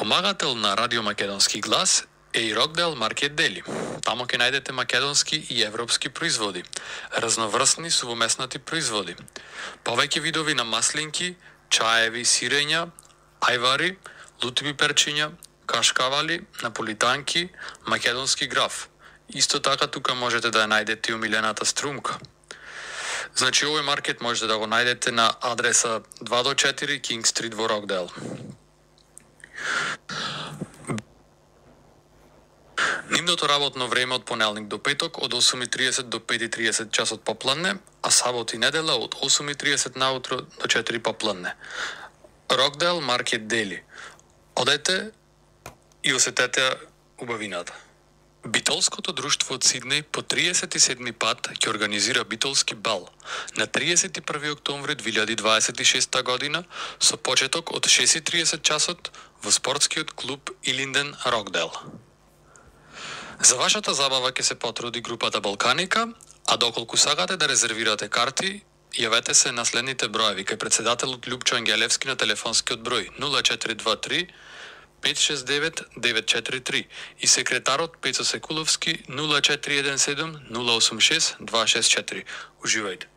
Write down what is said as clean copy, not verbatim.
Спомагател на Радио Македонски глас е и Рокдел Маркет Дели. Тамо ќе најдете македонски и европски производи, разноврстни сувомеснати производи, повеќе видови на маслинки, чаеви, сирења, ајвари, лутви перчиња, кашкавали, наполитанки, македонски граф. Исто така тука можете да ја најдете и умилената струмка. Значи, овој маркет можете да го најдете на адреса 2 до 4 King Street во Рокдел. Нивното работно време од понеделник до петок од 8:30 до 5:30 часот попладне, а сабот и недела од 8:30 наутро до 4 попладне. Рокдел Маркет Дели. Одете и осетете убавината. Битолското друштво од Сиднеј по 37 пат ќе организира битолски бал на 31 октомври 2026 година со почеток од 6:30 часот во спортскиот клуб Илинден Рокдел. За вашата забава ќе се потруди групата Балканика, а доколку сакате да резервирате карти, јавете се на следните броеви кај председателот Љупчо Ангелевски на телефонскиот број 0423 569 943 и секретарот Пецо Секуловски 0417 086 264. Уживајте.